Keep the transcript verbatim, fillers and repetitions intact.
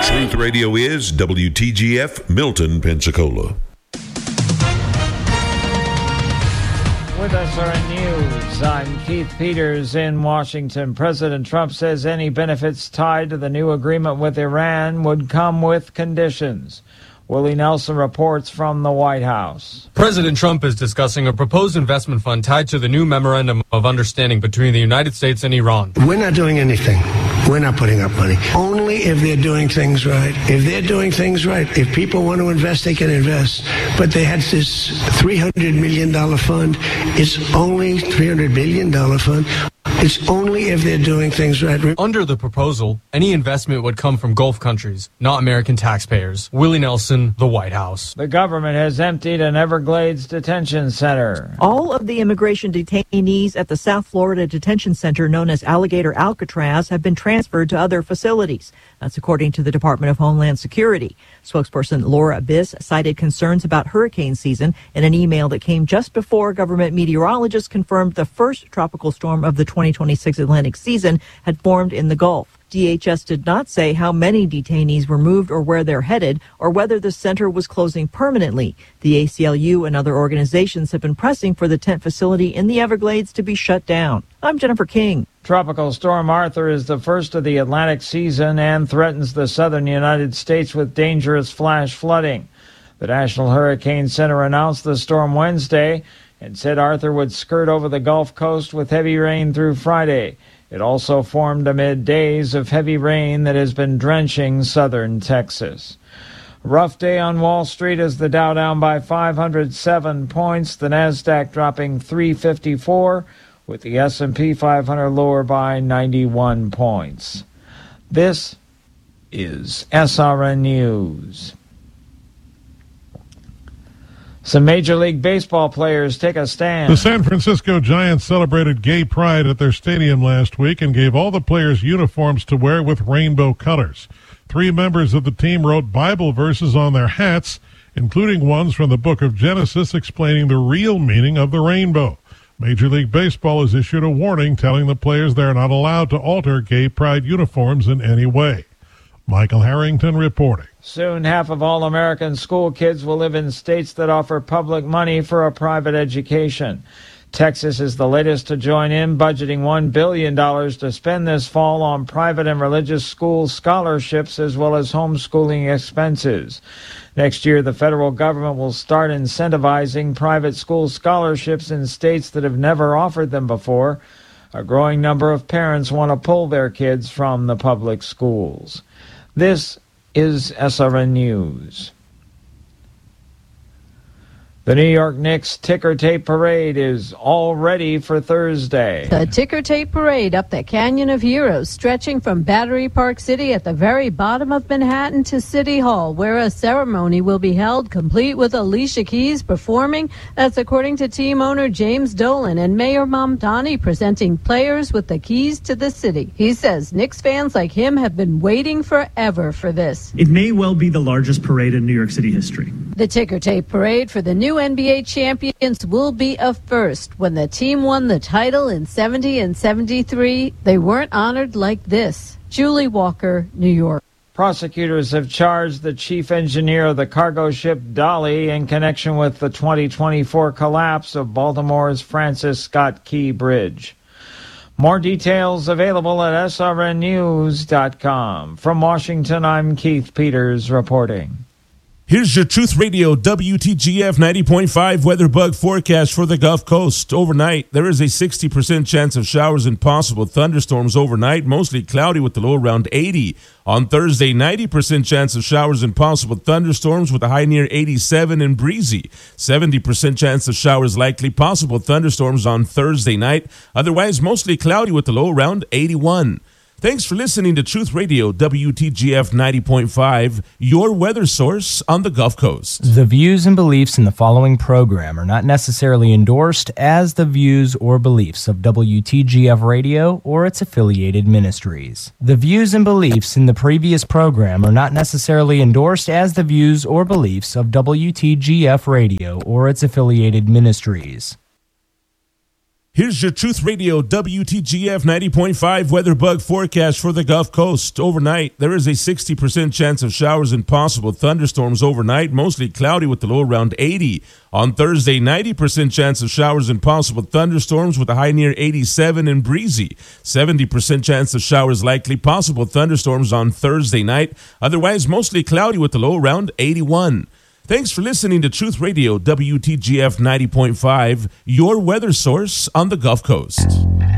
Truth Radio is W T G F Milton, Pensacola. With S R N News, I'm Keith Peters in Washington. President Trump says any benefits tied to the new agreement with Iran would come with conditions. Willie Nelson reports from the White House. President Trump is discussing a proposed investment fund tied to the new memorandum of understanding between the United States and Iran. We're not doing anything. We're not putting up money. Only if they're doing things right. If they're doing things right, if people want to invest, they can invest. But they had this three hundred million dollars fund. It's only three hundred billion dollars fund. It's only if they're doing things right. Under the proposal, any investment would come from Gulf countries, not American taxpayers. Willie Nelson, the White House. The government has emptied an Everglades detention center. All of the immigration detainees at the South Florida detention center known as Alligator Alcatraz have been transferred to other facilities. That's according to the Department of Homeland Security. Spokesperson Laura Biss cited concerns about hurricane season in an email that came just before government meteorologists confirmed the first tropical storm of the twenty twenty-six Atlantic season had formed in the Gulf. D H S did not say how many detainees were moved or where they're headed or whether the center was closing permanently. The A C L U and other organizations have been pressing for the tent facility in the Everglades to be shut down. I'm Jennifer King. Tropical Storm Arthur is the first of the Atlantic season and threatens the southern United States with dangerous flash flooding. The National Hurricane Center announced the storm Wednesday and said Arthur would skirt over the Gulf Coast with heavy rain through Friday. It also formed amid days of heavy rain that has been drenching southern Texas. A rough day on Wall Street as the Dow down by five hundred seven points, the Nasdaq dropping three fifty-four, with the S and P five hundred lower by ninety-one points. This is S R N News. Some Major League Baseball players take a stand. The San Francisco Giants celebrated Gay Pride at their stadium last week and gave all the players uniforms to wear with rainbow colors. Three members of the team wrote Bible verses on their hats, including ones from the book of Genesis explaining the real meaning of the rainbow. Major League Baseball has issued a warning telling the players they are not allowed to alter Gay Pride uniforms in any way. Michael Harrington reporting. Soon, half of all American school kids will live in states that offer public money for a private education. Texas is the latest to join in, budgeting one billion dollars to spend this fall on private and religious school scholarships as well as homeschooling expenses. Next year, the federal government will start incentivizing private school scholarships in states that have never offered them before. A growing number of parents want to pull their kids from the public schools. This is S R N News. The New York Knicks ticker tape parade is all ready for Thursday. The ticker tape parade up the Canyon of Heroes, stretching from Battery Park City at the very bottom of Manhattan to City Hall, where a ceremony will be held, complete with Alicia Keys performing. That's according to team owner James Dolan and Mayor Mamdani presenting players with the keys to the city. He says Knicks fans like him have been waiting forever for this. It may well be the largest parade in New York City history. The ticker tape parade for the new N B A champions will be a first. When the team won the title in seventy and seventy-three, they weren't honored like this. Julie Walker, New York. Prosecutors have charged the chief engineer of the cargo ship Dolly in connection with the twenty twenty-four collapse of Baltimore's Francis Scott Key Bridge. More details available at S R N news dot com. From Washington, I'm Keith Peters reporting. Here's your Truth Radio W T G F ninety point five weather bug forecast for the Gulf Coast. Overnight, there is a sixty percent chance of showers and possible thunderstorms overnight, mostly cloudy with the low around eighty. On Thursday, ninety percent chance of showers and possible thunderstorms with a high near eighty-seven and breezy. seventy percent chance of showers likely, possible thunderstorms on Thursday night. Otherwise, mostly cloudy with the low around eighty-one. Thanks for listening to Truth Radio W T G F ninety point five, your weather source on the Gulf Coast. The views and beliefs in the following program are not necessarily endorsed as the views or beliefs of W T G F Radio or its affiliated ministries. The views and beliefs in the previous program are not necessarily endorsed as the views or beliefs of W T G F Radio or its affiliated ministries. Here's your Truth Radio W T G F ninety point five weather bug forecast for the Gulf Coast. Overnight, there is a sixty percent chance of showers and possible thunderstorms overnight, mostly cloudy with the low around eighty. On Thursday, ninety percent chance of showers and possible thunderstorms with a high near eighty-seven and breezy. seventy percent chance of showers likely, possible thunderstorms on Thursday night. Otherwise, mostly cloudy with the low around eighty-one. Thanks for listening to Truth Radio W T G F ninety point five, your weather source on the Gulf Coast.